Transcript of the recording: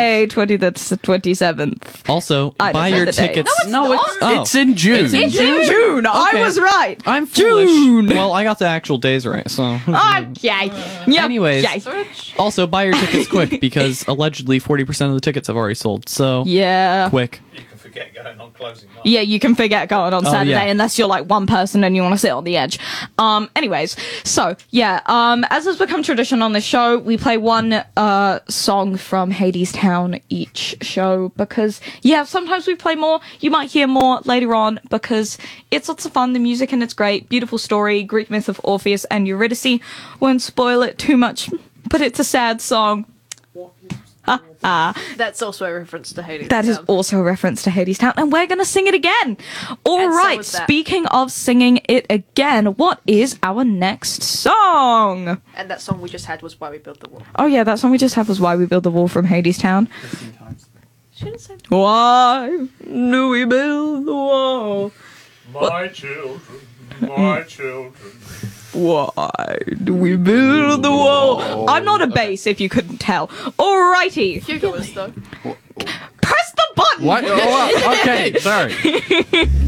Saturday, 20th to 27th. Also, I don't buy know your the date. tickets. It's in June. It's in June. I Okay. was right. I'm foolish. June. Well, I got the actual days right, so. Okay. Yep. Anyways, Yay. also buy your tickets quick because allegedly 40% of the tickets have already sold. So Yeah. quick. You can forget going on closing night. Yeah, you can forget going on Saturday yeah. unless you're like one person and you want to sit on the edge. Anyways, so yeah, as has become tradition on this show, we play one song from Hades Town each show because yeah, sometimes we play more. You might hear more later on because it's lots of fun. The music and it's great. Beautiful story. Greek myth of Orpheus and Eurydice. Won't spoil it too much, but it's a sad song. That's also a reference to Hades. That is also a reference to Hades Town, and we're going to sing it again. All And so right, is that. speaking of singing it again, what is our next song? And that song we just had was Why We Built the Wall. Oh yeah, that song we just had was Why We Build the Wall from Hades Town. Shouldn't say. Why do we build the wall? My children, my children. Why do we build the wall? I'm not a bass, if you couldn't tell. Alrighty, Hugo is though. press the button! What? Oh, okay, sorry.